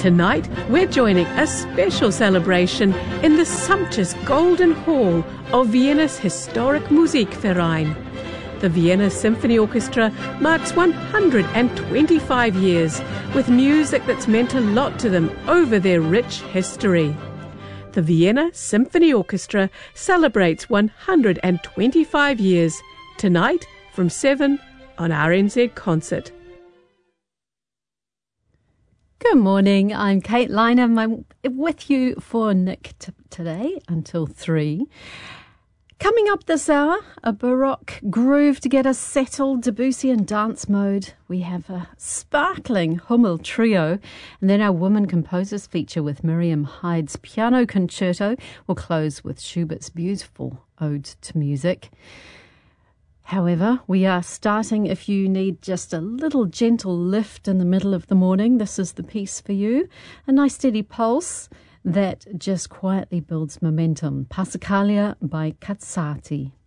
Tonight, we're joining a special celebration in the sumptuous Golden Hall of Vienna's historic Musikverein. The Vienna Symphony Orchestra marks 125 years with music that's meant a lot to them over their rich history. The Vienna Symphony Orchestra celebrates 125 years tonight from 7 on RNZ Concert. Good morning, I'm Kate Liner. I'm with you for Nick today until 3. Coming up this hour, a Baroque groove to get us settled, Debussy in dance mode. We have a sparkling Hummel trio, and then our Women Composers feature with Miriam Hyde's Piano Concerto. We'll close with Schubert's beautiful Ode to Music. However, we are starting, if you need just a little gentle lift in the middle of the morning, this is the piece for you. A nice steady pulse that just quietly builds momentum. Passacaglia by Cazzati.